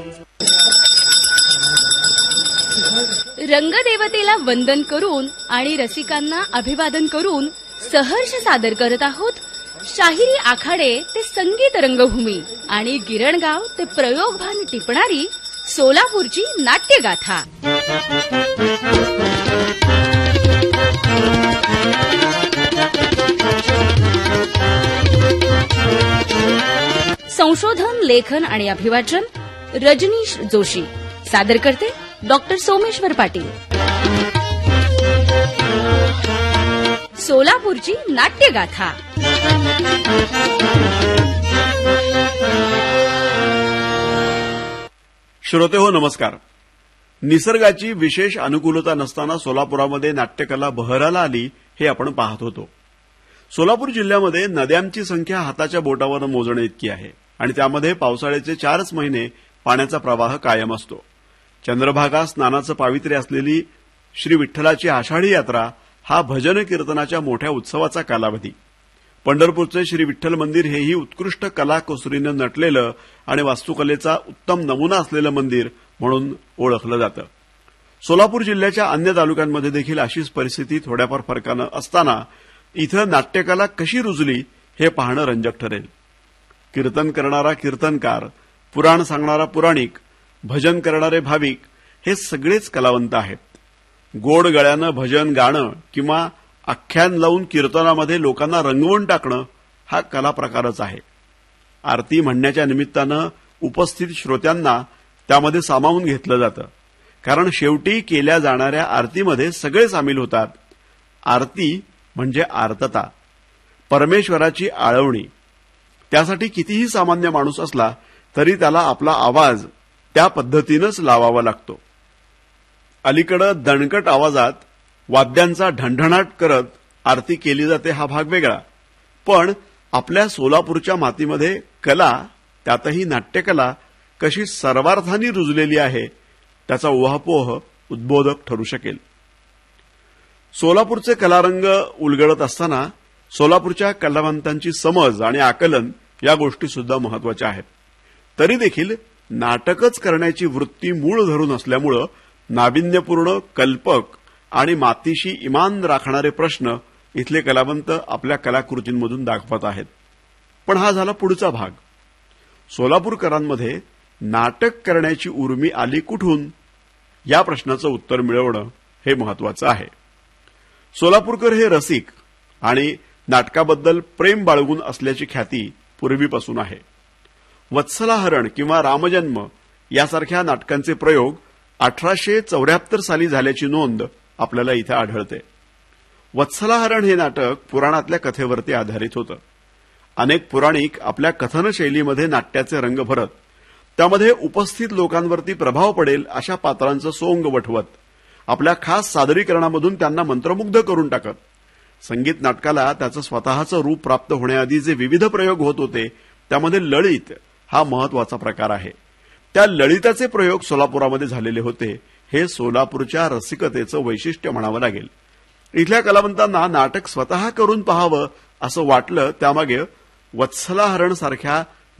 रंगदेवतेला वंदन करून आणि रसिकांना अभिवादन करून सहर्ष सादर करत आहोत शाहिरी आखाडे ते संगीत रंगभूमी आणि गिरणगाव ते प्रयोगभान टिपणारी सोलापूरची नाट्यगाथा. संशोधन, लेखन आणि अभिवाचन रजनीश जोशी. सादर करते डॉक्टर सोमेश्वर पाटील. सोलापूरची नाट्यगाथा. श्रोतेहो नमस्कार. निसर्गाची विशेष अनुकूलता नसताना सोलापुरामध्ये नाट्यकला बहराला आली हे आपण पाहत होतो. सोलापूर जिल्ह्यामध्ये नद्यांची संख्या हाताच्या बोटावर मोजणे इतकी आहे आणि त्यामध्ये पावसाळ्याचे 4 महिने पाण्याचा प्रवाह कायम असतो. चंद्रभागा स्नानाचं पावित्र्य असलेली श्री विठ्ठलाची आषाढी यात्रा हा भजन कीर्तनाच्या मोठ्या उत्सवाचा कालावधी. पंढरपूरचे श्री विठ्ठल मंदिर हेही उत्कृष्ट कला कुसरीनं नटलेलं आणि वास्तुकलेचा उत्तम नमुना असलेलं मंदिर म्हणून ओळखलं जातं. सोलापूर जिल्ह्याच्या अन्य तालुक्यांमध्ये देखील अशीच परिस्थिती थोड्याफार फरकानं असताना इथं नाट्यकला कशी रुजली हे पाहणं रंजक ठरेल. कीर्तन करणारा कीर्तनकार, पुराण सांगणारा पुराणिक, भजन करणारे भाविक हे सगळेच कलावंत आहेत. गोड गळ्यानं भजन गाणं किंवा आख्यान लावून कीर्तनामध्ये लोकांना रंगवून टाकणं हा कला प्रकारच आहे. आरती म्हणण्याच्या निमित्तानं उपस्थित श्रोत्यांना त्यामध्ये सामावून घेतलं जातं, कारण शेवटी केल्या जाणाऱ्या आरतीमध्ये सगळे सामील होतात. आरती म्हणजे आर्तता, परमेश्वराची आळवणी. त्यासाठी कितीही सामान्य माणूस असला तरी त्याला आपला आवाज त्या पद्धतीनंच लावावा लागतो. अलीकडं दणकट आवाजात वाद्यांचा ढणढणाट करत आरती केली जाते हा भाग वेगळा, पण आपल्या सोलापूरच्या मातीमध्ये कला, त्यातही नाट्यकला कशी सर्वार्थाने रुजलेली आहे त्याचा उहापोह उद्बोधक ठरू शकेल. सोलापूरचे कलारंग उलगडत असताना सोलापूरच्या कलावंतांची समज आणि आकलन या गोष्टी सुद्धा महत्वाच्या आहेत. तरी देखील नाटकच करण्याची वृत्ती मूळ धरून असल्यामुळं नाविन्यपूर्ण, कल्पक आणि मातीशी इमान राखणारे प्रश्न इथले कलावंत आपल्या कलाकृतींमधून दाखवत आहेत. पण हा झाला पुढचा भाग. सोलापूरकरांमध्ये नाटक करण्याची उर्मी आली कुठून या प्रश्नाचं उत्तर मिळवणं हे महत्वाचं आहे. सोलापूरकर हे रसिक आणि नाटकाबद्दल प्रेम बाळगून असल्याची ख्याती पूर्वीपासून आहे. वत्सलाहरण किंवा रामजन्म यासारख्या नाटकांचे प्रयोग 1874 साली झाल्याची नोंद आपल्याला इथे आढळते. वत्सलाहरण हे नाटक पुराणातल्या कथेवरती आधारित होतं. अनेक पुराणिक आपल्या कथनशैलीमध्ये नाट्याचे रंग भरत त्यामध्ये उपस्थित लोकांवरती प्रभाव पडेल अशा पात्रांचं सोंग वठवत आपल्या खास सादरीकरणामधून त्यांना मंत्रमुग्ध करून टाकत. संगीत नाटकाला त्याचं स्वतःचं रूप प्राप्त होण्याआधी जे विविध प्रयोग होत होते त्यामध्ये ललित हा महत्वाचा प्रकार आहे. त्या ललिताचे प्रयोग सोलापुरामध्ये झालेले होते हे सोलापूरच्या रसिकतेचं वैशिष्ट्य म्हणावं लागेल. इथल्या कलावंतांना नाटक स्वतः करून पाहावं असं वाटलं, त्यामागे वत्सलाहरण सारख्या